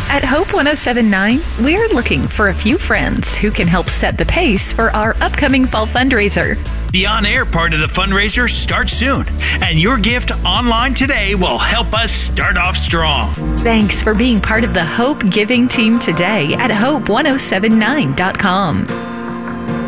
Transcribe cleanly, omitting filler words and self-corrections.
At Hope 1079, we're looking for a few friends who can help set the pace for our upcoming fall fundraiser. The on-air part of the fundraiser starts soon, and your gift online today will help us start off strong. Thanks for being part of the Hope Giving team today at hope1079.com.